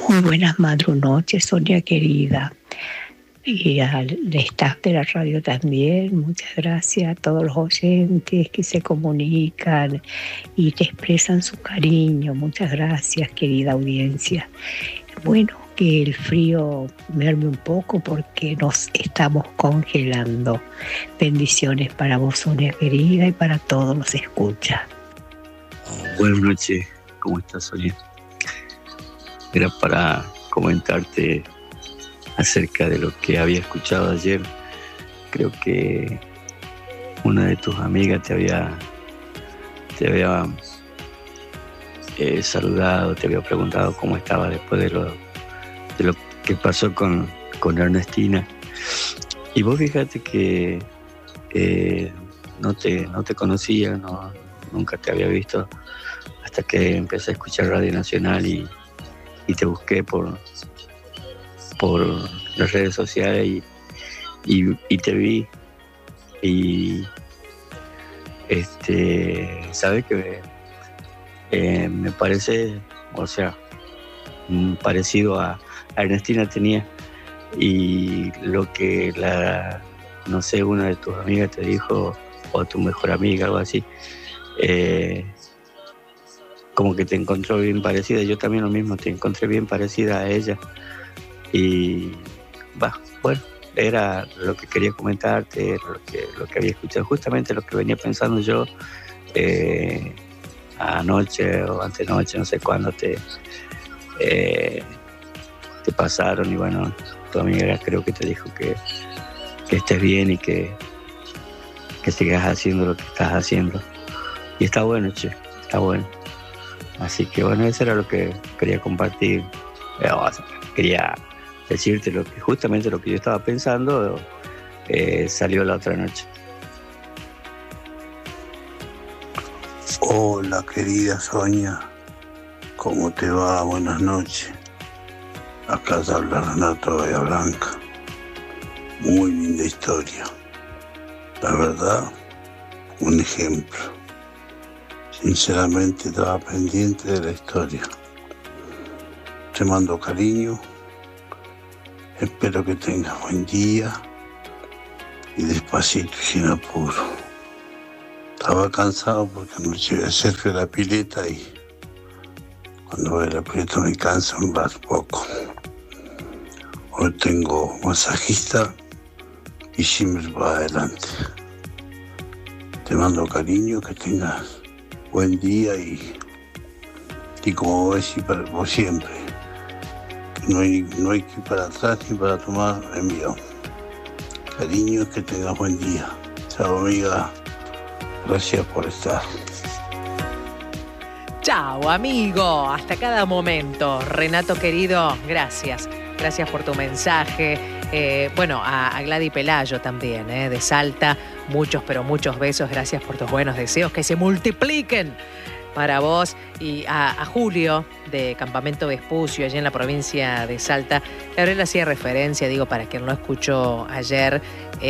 Muy buenas madrunoches, Sonia querida. Y al staff de la radio también, muchas gracias a todos los oyentes que se comunican y te expresan su cariño. Muchas gracias, querida audiencia. Bueno, que el frío merme un poco porque nos estamos congelando. Bendiciones para vos, Sonia querida, y para todos los escuchas. Buenas noches, ¿cómo estás, Sonia? Era para comentarte acerca de lo que había escuchado ayer. Creo que una de tus amigas te había saludado, te había preguntado cómo estaba después de lo que pasó con Ernestina. Y vos fíjate que no te conocía, nunca te había visto hasta que empecé a escuchar Radio Nacional y te busqué por las redes sociales y te vi y sabes que me parece, o sea, parecido a Ernestina tenía, y lo que no sé, una de tus amigas te dijo, o tu mejor amiga, algo así, como que te encontró bien parecida. Yo también lo mismo, te encontré bien parecida a ella. Y bueno, era lo que quería comentarte, lo que había escuchado, justamente lo que venía pensando yo anoche o antenoche, no sé cuándo te pasaron. Y bueno, tu amiga creo que te dijo que estés bien y que sigas haciendo lo que estás haciendo. Y está bueno, che, está bueno. Así que bueno, eso era lo que quería compartir. Quería decirte justamente lo que yo estaba pensando, salió la otra noche. Hola querida Sonia, ¿cómo te va? Buenas noches. Acá te habla Renato Bahía Blanca. Muy linda historia. La verdad, un ejemplo. Sinceramente estaba pendiente de la historia. Te mando cariño. Espero que tengas buen día y despacito y sin apuro. Estaba cansado porque anoche iba cerca de la pileta y cuando voy a la pileta me cansa un poco. Hoy tengo masajista y Shimmer va adelante. Te mando cariño, que tengas buen día y como voy a decir para vos siempre, no hay que ir para atrás ni para tomar envío. Cariño, que tengas buen día. Chao, amiga. Gracias por estar. Chao, amigo. Hasta cada momento. Renato querido, gracias. Gracias por tu mensaje. Bueno, a Gladys Pelayo también, de Salta. Muchos, pero muchos besos. Gracias por tus buenos deseos. Que se multipliquen para vos. Y a Julio, de Campamento Vespucio, allá en la provincia de Salta. Él hacía referencia, digo, para quien no escuchó ayer,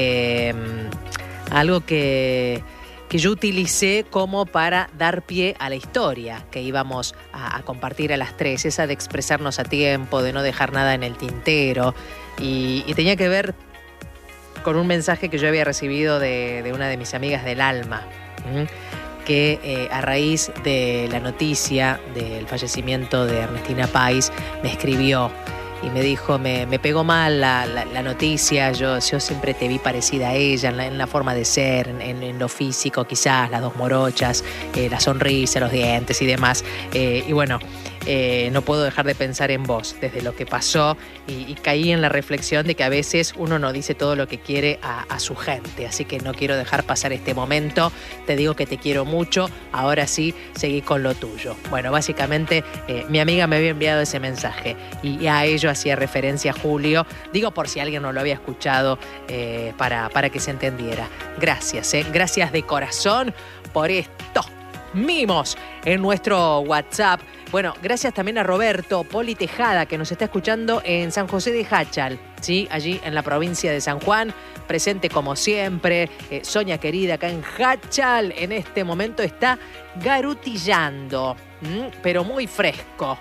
algo que yo utilicé como para dar pie a la historia que íbamos a compartir a las 3, esa de expresarnos a tiempo, de no dejar nada en el tintero, y tenía que ver con un mensaje que yo había recibido de una de mis amigas del alma, que a raíz de la noticia del fallecimiento de Ernestina Pais me escribió y me dijo, me pegó mal la noticia, yo siempre te vi parecida a ella en la forma de ser, en lo físico quizás, las dos morochas, la sonrisa, los dientes y demás. Y bueno, no puedo dejar de pensar en vos desde lo que pasó y caí en la reflexión de que a veces uno no dice todo lo que quiere a su gente, así que no quiero dejar pasar este momento. Te digo que te quiero mucho, ahora sí, seguí con lo tuyo. Bueno, básicamente mi amiga me había enviado ese mensaje y a ello hacía referencia Julio, digo por si alguien no lo había escuchado, para que se entendiera. Gracias, gracias de corazón por esto. Mimos en nuestro WhatsApp. Bueno, gracias también a Roberto Poli Tejada, que nos está escuchando en San José de Jáchal, ¿sí? Allí en la provincia de San Juan, presente como siempre. Sonia querida, acá en Jáchal, en este momento está garutillando, pero muy fresco.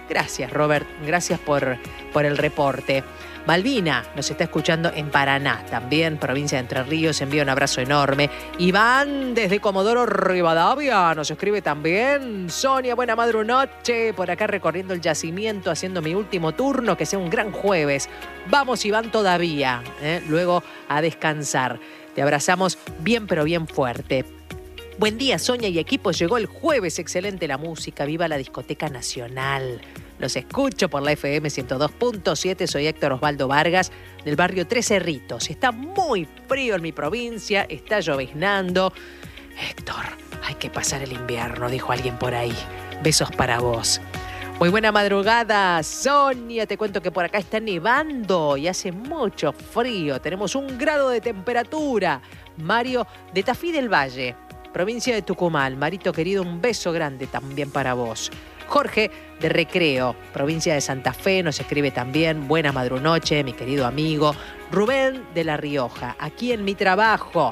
Gracias, Robert. Gracias por el reporte. Malvina nos está escuchando en Paraná, también provincia de Entre Ríos. Envía un abrazo enorme. Iván desde Comodoro Rivadavia nos escribe también. Sonia, buena madrunoche. Por acá recorriendo el yacimiento, haciendo mi último turno. Que sea un gran jueves. Vamos, Iván, todavía. Luego a descansar. Te abrazamos bien, pero bien fuerte. Buen día, Sonia y equipo. Llegó el jueves. Excelente la música. Viva la Discoteca Nacional. Los escucho por la FM 102.7. Soy Héctor Osvaldo Vargas, del barrio Tres Cerritos. Está muy frío en mi provincia, está lloviznando. Héctor, hay que pasar el invierno, dijo alguien por ahí. Besos para vos. Muy buena madrugada, Sonia. Te cuento que por acá está nevando y hace mucho frío. Tenemos 1 grado de temperatura. Mario de Tafí del Valle, provincia de Tucumán. Marito querido, un beso grande también para vos. Jorge de Recreo, provincia de Santa Fe, nos escribe también. Buena madrunoche, mi querido amigo. Rubén de La Rioja, aquí en mi trabajo.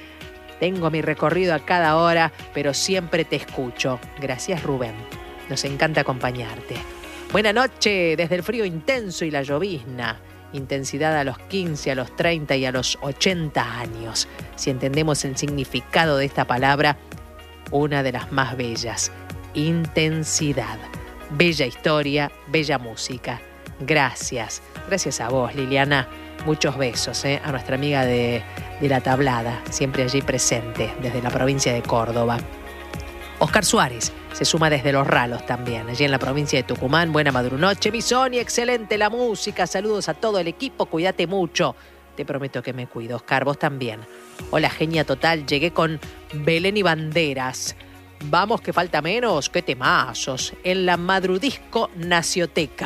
Tengo mi recorrido a cada hora, pero siempre te escucho. Gracias, Rubén. Nos encanta acompañarte. Buena noche, desde el frío intenso y la llovizna. Intensidad a los 15, a los 30 y a los 80 años. Si entendemos el significado de esta palabra, una de las más bellas. Intensidad. Bella historia, bella música. Gracias. Gracias a vos, Liliana. Muchos besos a nuestra amiga de La Tablada, siempre allí presente, desde la provincia de Córdoba. Oscar Suárez se suma desde Los Ralos también, allí en la provincia de Tucumán. Buena madrunoche, mi Sonia, excelente la música. Saludos a todo el equipo, cuídate mucho. Te prometo que me cuido, Oscar, vos también. Hola, genia total, llegué con Belén y Banderas. Vamos que falta menos, qué temazos. En la Madrudisco Nacioteca.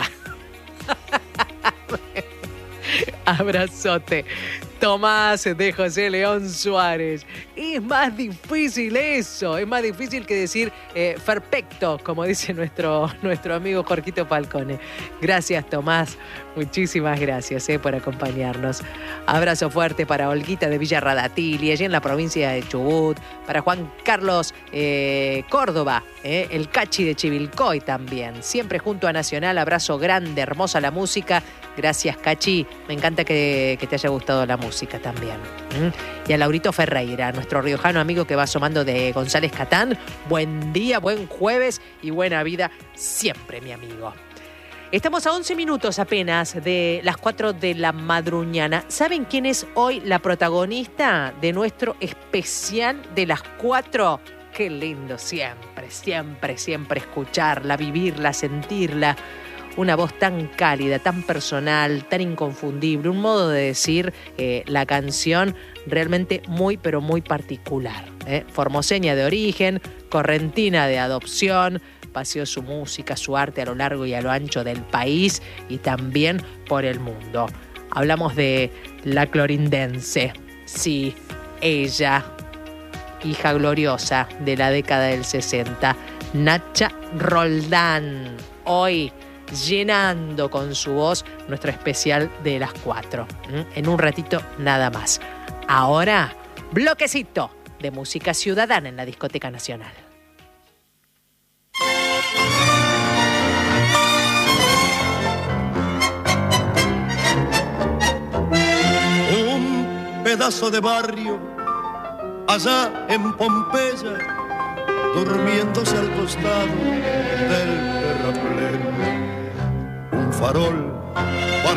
Abrazote. Tomás de José León Suárez. Es más difícil eso, es más difícil que decir perfecto, como dice nuestro amigo Jorquito Falcone. Gracias, Tomás, muchísimas gracias por acompañarnos. Abrazo fuerte para Olguita de Villa Radatili, allí en la provincia de Chubut, para Juan Carlos Córdoba, el Cachi de Chivilcoy también, siempre junto a Nacional. Abrazo grande, hermosa la música. Gracias, Cachi, me encanta que te haya gustado la música también. Y a Laurito Ferreira, nuestro riojano amigo que va asomando de González Catán. Buen día, buen jueves y buena vida siempre, mi amigo. Estamos a 11 minutos apenas de las 4 de la madruñana. ¿Saben quién es hoy la protagonista de nuestro especial de las 4? Qué lindo siempre, siempre, siempre escucharla, vivirla, sentirla. Una voz tan cálida, tan personal, tan inconfundible, un modo de decir la canción realmente muy, pero muy particular. Formoseña de origen, correntina de adopción, paseó su música, su arte a lo largo y a lo ancho del país y también por el mundo. Hablamos de la clorindense, sí, ella, hija gloriosa de la década del 60, Nacha Roldán, hoy llenando con su voz nuestro especial de las 4. En un ratito nada más. Ahora, bloquecito de música ciudadana en la Discoteca Nacional. Un pedazo de barrio allá en Pompeya, durmiéndose al costado del terraplén. Un farol